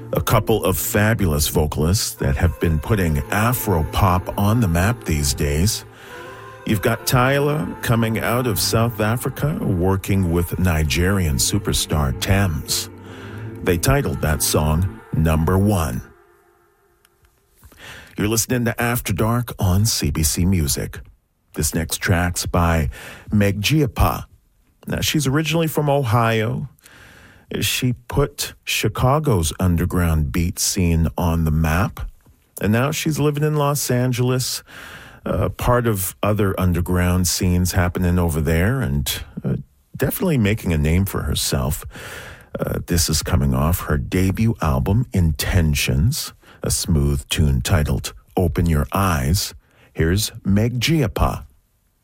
A couple of fabulous vocalists that have been putting Afro pop on the map these days. You've got Tyla coming out of South Africa, working with Nigerian superstar Tems. They titled that song Number One. You're listening to After Dark on CBC Music. This next track's by Meg Giappa. Now, she's originally from Ohio. She put Chicago's underground beat scene on the map, and now she's living in Los Angeles, part of other underground scenes happening over there, and definitely making a name for herself. This is coming off her debut album, Intentions, a smooth tune titled Open Your Eyes. Here's Meg Giappa.